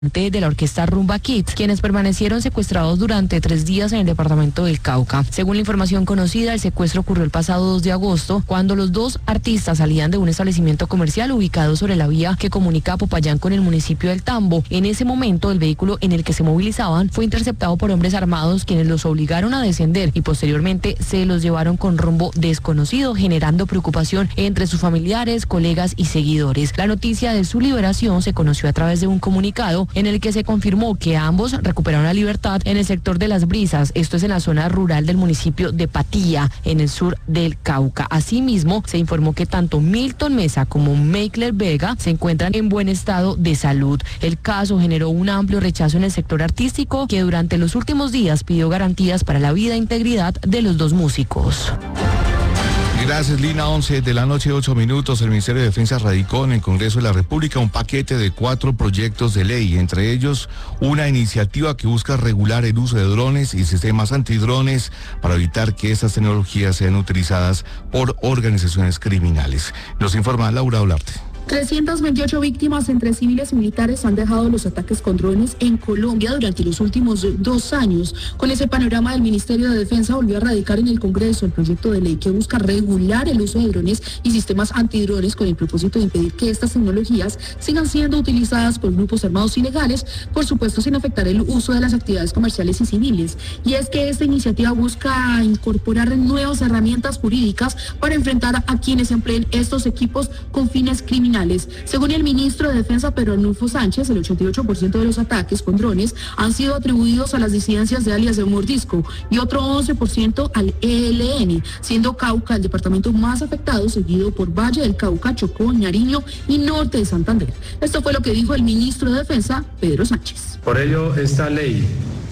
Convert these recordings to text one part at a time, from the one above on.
de la orquesta Rumba Kids, quienes permanecieron secuestrados durante 3 días en el departamento del Cauca. Según la información conocida, el secuestro ocurrió el pasado 2 de agosto, cuando los 2 artistas salían de un establecimiento comercial ubicado sobre la vía que comunica a Popayán con el municipio del Tambo. En ese momento, el vehículo en el que se movilizaban fue interceptado por hombres armados, quienes los obligaron a descender y posteriormente se los llevaron con rumbo desconocido, generando preocupación entre sus familiares, colegas y seguidores. La noticia de su liberación se conoció a través de un comunicado en el que se confirmó que ambos recuperaron la libertad en el sector de Las Brisas, esto es en la zona rural del municipio de Patía, en el sur del Cauca. Asimismo, se informó que tanto Milton Mesa como Meikler Vega se encuentran en buen estado de salud. El caso generó un amplio rechazo en el sector artístico, que durante los últimos días pidió garantías para la vida e integridad de los 2 músicos. Gracias, Lina. 11 de la noche, 8 minutos. El Ministerio de Defensa radicó en el Congreso de la República un paquete de 4 proyectos de ley, entre ellos una iniciativa que busca regular el uso de drones y sistemas antidrones para evitar que estas tecnologías sean utilizadas por organizaciones criminales. Nos informa Laura Olarte. 328 víctimas entre civiles y militares han dejado los ataques con drones en Colombia durante los últimos 2 años. Con ese panorama, el Ministerio de Defensa volvió a radicar en el Congreso el proyecto de ley que busca regular el uso de drones y sistemas antidrones con el propósito de impedir que estas tecnologías sigan siendo utilizadas por grupos armados ilegales, por supuesto sin afectar el uso de las actividades comerciales y civiles. Y es que esta iniciativa busca incorporar nuevas herramientas jurídicas para enfrentar a quienes empleen estos equipos con fines criminales. Según el ministro de Defensa, Pedro Arnulfo Sánchez, el 88% de los ataques con drones han sido atribuidos a las disidencias de alias de Mordisco y otro 11% al ELN, siendo Cauca el departamento más afectado, seguido por Valle del Cauca, Chocó, Nariño y Norte de Santander. Esto fue lo que dijo el ministro de Defensa, Pedro Sánchez. Por ello, esta ley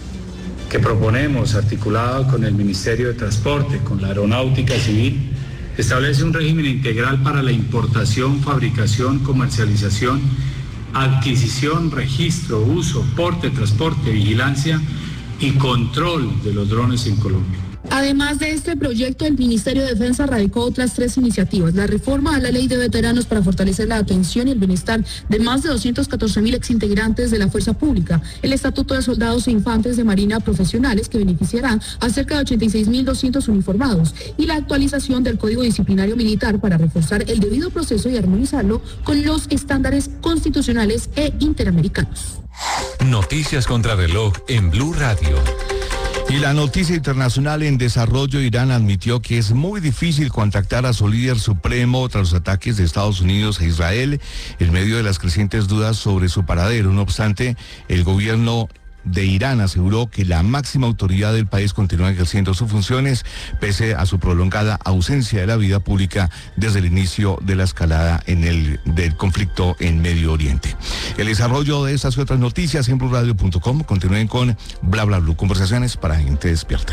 que proponemos, articulada con el Ministerio de Transporte, con la Aeronáutica Civil, establece un régimen integral para la importación, fabricación, comercialización, adquisición, registro, uso, porte, transporte, vigilancia y control de los drones en Colombia. Además de este proyecto, el Ministerio de Defensa radicó otras 3 iniciativas. La reforma a la Ley de Veteranos para fortalecer la atención y el bienestar de más de 214.000 exintegrantes de la Fuerza Pública. El Estatuto de Soldados e Infantes de Marina Profesionales, que beneficiará a cerca de 86.200 uniformados. Y la actualización del Código Disciplinario Militar para reforzar el debido proceso y armonizarlo con los estándares constitucionales e interamericanos. Noticias contra reloj en Blue Radio. Y la noticia internacional en desarrollo: Irán admitió que es muy difícil contactar a su líder supremo tras los ataques de Estados Unidos a Israel en medio de las crecientes dudas sobre su paradero. No obstante, el gobierno de Irán aseguró que la máxima autoridad del país continúa ejerciendo sus funciones pese a su prolongada ausencia de la vida pública desde el inicio de la escalada del conflicto en Medio Oriente. El desarrollo de estas y otras noticias en BluRadio.com. Continúen con Bla Bla Blue, conversaciones para gente despierta.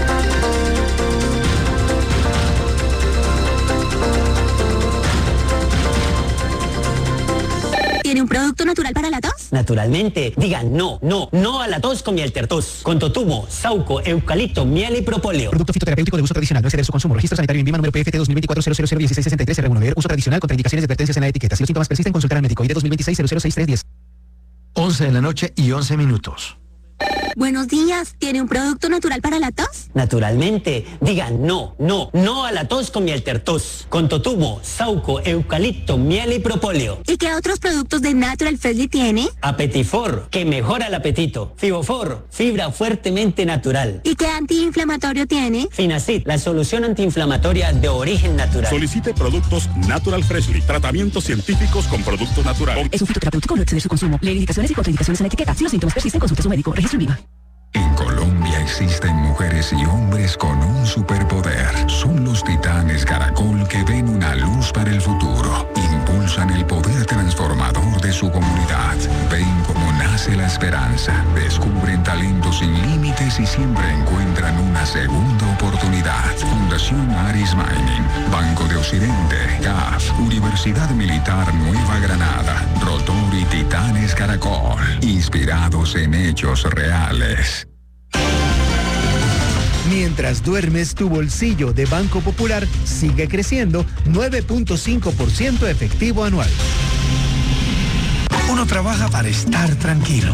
¿Tiene un producto natural para la tos? Naturalmente. Digan no a la tos con Mieltertos. Con totumo, sauco, eucalipto, miel y propóleo. Producto fitoterapéutico de uso tradicional. No exceder su consumo. Registro sanitario en INVIMA número PFT 2024-0001663-R1. Leer uso tradicional. Contraindicaciones y advertencias en la etiqueta. Si los síntomas persisten, consultar al médico. ID 2026-006310. 11 de la noche y 11 minutos. Buenos días. ¿Tiene un producto natural para la tos? Naturalmente. Digan no a la tos con Mieltertos. Con totumo, sauco, eucalipto, miel y propóleo. ¿Y qué otros productos de Natural Freshly tiene? Apetifor, que mejora el apetito. Fibofor, fibra fuertemente natural. ¿Y qué antiinflamatorio tiene? Finacid, la solución antiinflamatoria de origen natural. Solicite productos Natural Freshly. Tratamientos científicos con productos naturales. Es un fitoterapéutico. No exceder su consumo. Leer indicaciones y contraindicaciones en la etiqueta. Si los síntomas persisten, consulte a su médico. Registro INVIMA. En Colombia existen mujeres y hombres con un superpoder. Son los titanes Caracol, que ven una luz para el futuro. Impulsan el poder transformador de su comunidad. Ven cómo nace la esperanza. Descubren talentos sin límites y siempre encuentran una segunda oportunidad. Fundación Aris Mining, Banco de Occidente, CAF, Universidad Militar Nueva Granada, Rotor y Titanes Caracol. Inspirados en hechos reales. Mientras duermes, tu bolsillo de Banco Popular sigue creciendo 9.5% efectivo anual. Uno trabaja para estar tranquilo.